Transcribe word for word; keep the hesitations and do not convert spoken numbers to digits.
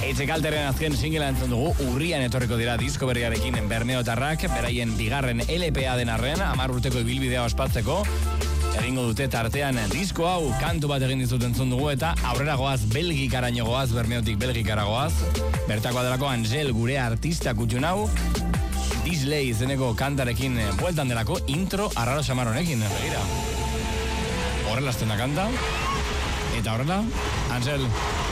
Eitzekalteren azken singela entzun dugu, urrian etorriko dira disko berriarekin bermeotarrak, beraien bigarren L P A den arren, hamar urteko ibilbidea ospatzeko, egingo dute tartean disko hau, kantu bat egin dizut entzun dugu, eta aurrera goaz, belgikaraino goaz, bermeotik belgikara goaz, bertako delako Angel gure artista kutxun hau, Disley izeneko kantarekin bueltan delako intro arraro xamar honekin, begira. Horrela azten da kanta, eta horrela, Angel...